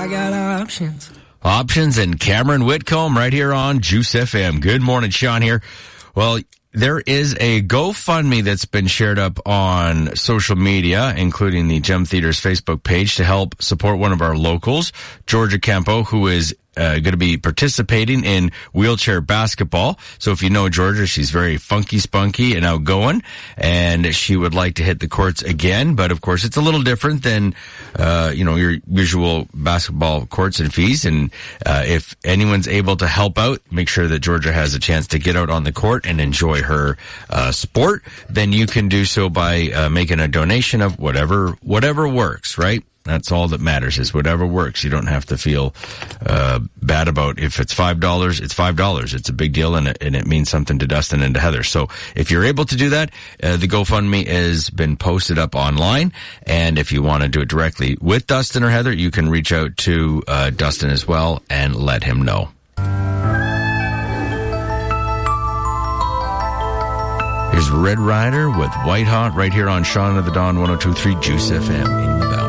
I got options. Options and Cameron Whitcomb right here on Juice FM. Good morning, Sean here. Well, there is a GoFundMe that's been shared up on social media, including the Gem Theater's Facebook page, to help support one of our locals, Georgia Campo, who is going to be participating in wheelchair basketball. So if you know Georgia, she's very funky, spunky, and outgoing, and she would like to hit the courts again. But of course, it's a little different than, your usual basketball courts and fees. And if anyone's able to help out, make sure that Georgia has a chance to get out on the court and enjoy her sport, then you can do so by making a donation of whatever works, right? That's all that matters, is whatever works. You don't have to feel bad about if it's $5, it's $5. It's a big deal, and it means something to Dustin and to Heather. So if you're able to do that, the GoFundMe has been posted up online. And if you want to do it directly with Dustin or Heather, you can reach out to Dustin as well and let him know. Here's Red Rider with White Hot right here on Sean of the Dawn 102.3 Juice FM in the Valley.